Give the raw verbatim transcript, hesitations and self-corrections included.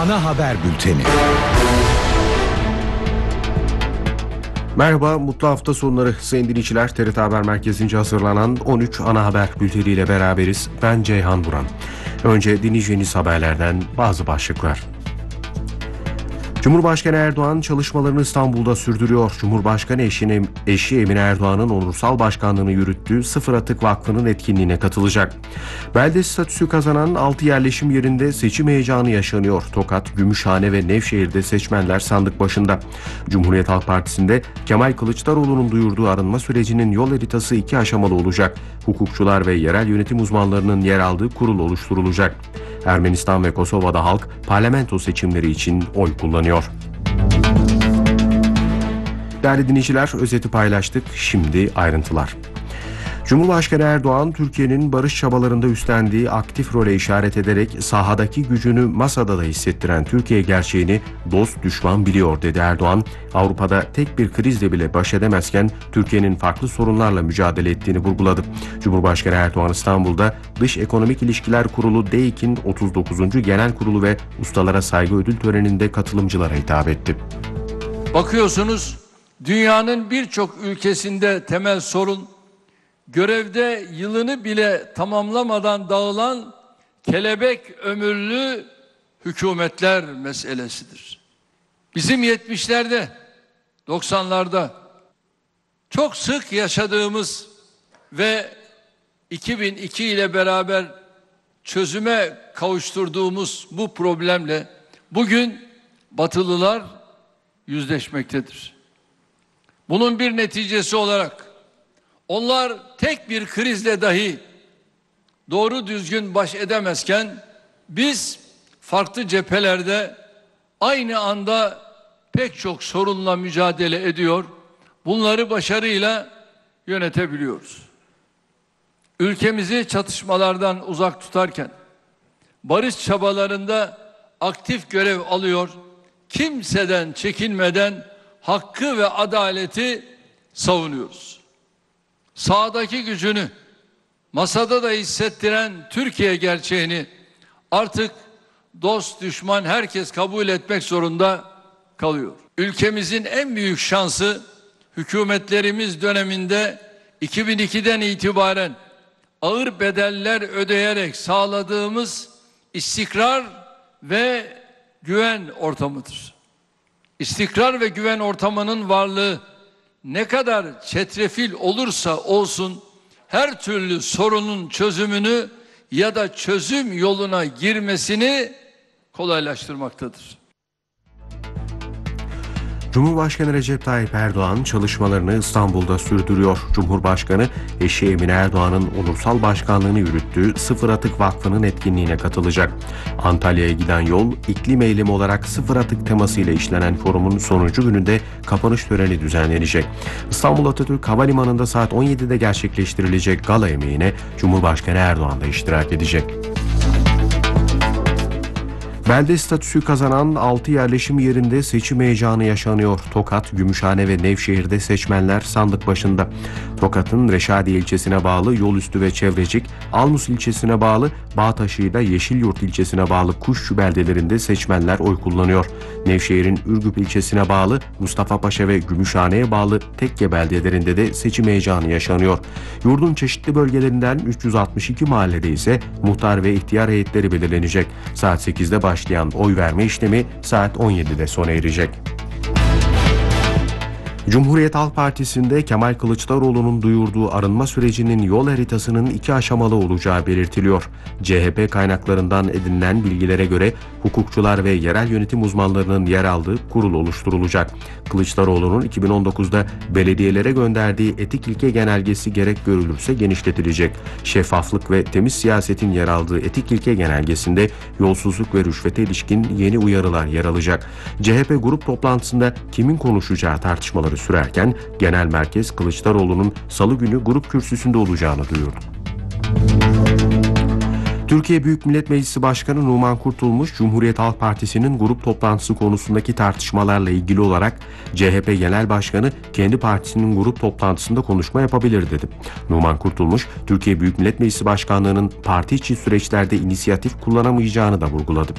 Ana haber bülteni. Merhaba, mutlu hafta sonları sayın dinleyiciler. T R T Haber Merkezi'nce hazırlanan on üç ana haber bülteniyle beraberiz. Ben Ceyhan Buran. Önce dinleyeceğiniz haberlerden bazı başlıklar. Cumhurbaşkanı Erdoğan çalışmalarını İstanbul'da sürdürüyor. Cumhurbaşkanı eşine, eşi Emine Erdoğan'ın onursal başkanlığını yürüttüğü Sıfır Atık Vakfı'nın etkinliğine katılacak. Belde statüsü kazanan altı yerleşim yerinde seçim heyecanı yaşanıyor. Tokat, Gümüşhane ve Nevşehir'de seçmenler sandık başında. Cumhuriyet Halk Partisi'nde Kemal Kılıçdaroğlu'nun duyurduğu arınma sürecinin yol haritası iki aşamalı olacak. Hukukçular ve yerel yönetim uzmanlarının yer aldığı kurul oluşturulacak. Ermenistan ve Kosova'da halk parlamento seçimleri için oy kullanıyor. Değerli dinleyiciler, özeti paylaştık. Şimdi ayrıntılar. Cumhurbaşkanı Erdoğan, Türkiye'nin barış çabalarında üstlendiği aktif role işaret ederek sahadaki gücünü masada da hissettiren Türkiye gerçeğini dost düşman biliyor dedi Erdoğan. Avrupa'da tek bir krizle bile baş edemezken Türkiye'nin farklı sorunlarla mücadele ettiğini vurguladı. Cumhurbaşkanı Erdoğan İstanbul'da Dış Ekonomik İlişkiler Kurulu D E İK'in otuz dokuzuncu Genel Kurulu ve Ustalara Saygı Ödül Töreni'nde katılımcılara hitap etti. Bakıyorsunuz, dünyanın birçok ülkesinde temel sorun, görevde yılını bile tamamlamadan dağılan kelebek ömürlü hükümetler meselesidir. Bizim yetmişlerde, doksanlarda çok sık yaşadığımız ve iki bin iki ile beraber çözüme kavuşturduğumuz bu problemle bugün Batılılar yüzleşmektedir. Bunun bir neticesi olarak onlar tek bir krizle dahi doğru düzgün baş edemezken biz farklı cephelerde aynı anda pek çok sorunla mücadele ediyor, bunları başarıyla yönetebiliyoruz. Ülkemizi çatışmalardan uzak tutarken barış çabalarında aktif görev alıyor, kimseden çekinmeden hakkı ve adaleti savunuyoruz. Sahadaki gücünü masada da hissettiren Türkiye gerçeğini artık dost düşman herkes kabul etmek zorunda kalıyor. Ülkemizin en büyük şansı hükümetlerimiz döneminde iki bin ikiden itibaren ağır bedeller ödeyerek sağladığımız istikrar ve güven ortamıdır. İstikrar ve güven ortamının varlığı ne kadar çetrefil olursa olsun her türlü sorunun çözümünü ya da çözüm yoluna girmesini kolaylaştırmaktadır. Cumhurbaşkanı Recep Tayyip Erdoğan çalışmalarını İstanbul'da sürdürüyor. Cumhurbaşkanı eşi Emine Erdoğan'ın onursal başkanlığını yürüttüğü Sıfır Atık Vakfı'nın etkinliğine katılacak. Antalya'ya giden yol iklim eylemi olarak sıfır atık temasıyla işlenen forumun sonuncu gününde kapanış töreni düzenlenecek. İstanbul Atatürk Havalimanı'nda saat on yedide gerçekleştirilecek gala yemeğine Cumhurbaşkanı Erdoğan da iştirak edecek. Belde statüsü kazanan altı yerleşim yerinde seçim heyecanı yaşanıyor. Tokat, Gümüşhane ve Nevşehir'de seçmenler sandık başında. Tokat'ın Reşadiye ilçesine bağlı Yolüstü ve Çevrecik, Almus ilçesine bağlı Bağtaşı ile Yeşilyurt ilçesine bağlı Kuşçu beldelerinde seçmenler oy kullanıyor. Nevşehir'in Ürgüp ilçesine bağlı Mustafa'paşa ve Gümüşhane'ye bağlı Tekke beldelerinde de seçim heyecanı yaşanıyor. Yurdun çeşitli bölgelerinden üç yüz altmış iki mahallede ise muhtar ve ihtiyar heyetleri belirlenecek. Saat sekizde başlayan oy verme işlemi saat on yedide sona erecek. Cumhuriyet Halk Partisi'nde Kemal Kılıçdaroğlu'nun duyurduğu arınma sürecinin yol haritasının iki aşamalı olacağı belirtiliyor. C H P kaynaklarından edinilen bilgilere göre hukukçular ve yerel yönetim uzmanlarının yer aldığı kurul oluşturulacak. Kılıçdaroğlu'nun iki bin on dokuzda belediyelere gönderdiği etik ilke genelgesi gerek görülürse genişletilecek. Şeffaflık ve temiz siyasetin yer aldığı etik ilke genelgesinde yolsuzluk ve rüşvete ilişkin yeni uyarılar yer alacak. C H P grup toplantısında kimin konuşacağı tartışmaları sürerken genel merkez Kılıçdaroğlu'nun salı günü grup kürsüsünde olacağını duyurdu. Türkiye Büyük Millet Meclisi Başkanı Numan Kurtulmuş, Cumhuriyet Halk Partisi'nin grup toplantısı konusundaki tartışmalarla ilgili olarak C H P Genel Başkanı kendi partisinin grup toplantısında konuşma yapabilir dedi. Numan Kurtulmuş, Türkiye Büyük Millet Meclisi Başkanlığı'nın parti içi süreçlerde inisiyatif kullanamayacağını da vurguladı.